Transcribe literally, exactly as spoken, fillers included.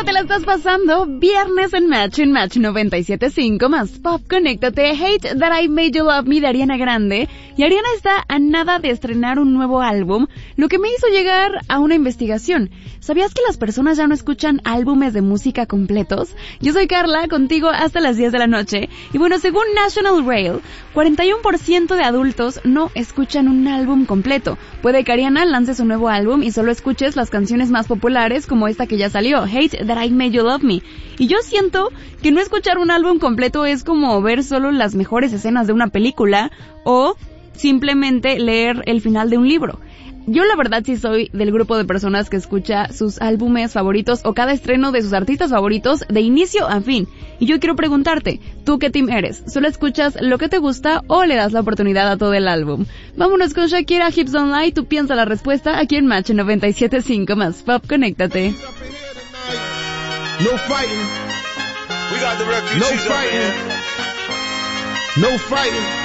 te la estás pasando? Viernes en Match, en Match noventa y siete punto cinco más Pop. Conéctate. Hate That I Made You Love Me de Ariana Grande. Y Ariana está a nada de estrenar un nuevo álbum, lo que me hizo llegar a una investigación. ¿Sabías que las personas ya no escuchan álbumes de música completos? Yo soy Carla, contigo hasta las diez de la noche. Y bueno, según National Rail, cuarenta y uno por ciento de adultos no escuchan un álbum completo. Puede que Ariana lance su nuevo álbum y solo escuches las canciones más populares como esta que ya salió, Hate That I Made You Love Me. Y yo siento que no escuchar un álbum completo es como ver solo las mejores escenas de una película o simplemente leer el final de un libro. Yo la verdad sí soy del grupo de personas que escucha sus álbumes favoritos o cada estreno de sus artistas favoritos de inicio a fin. Y yo quiero preguntarte, ¿tú qué team eres? ¿Solo escuchas lo que te gusta o le das la oportunidad a todo el álbum? Vámonos con Shakira, Hips Don't Lie. Tú piensa la respuesta aquí en Match noventa y siete punto cinco más Pop. Conéctate. No fighting. We got the refugees. No fighting. No fighting.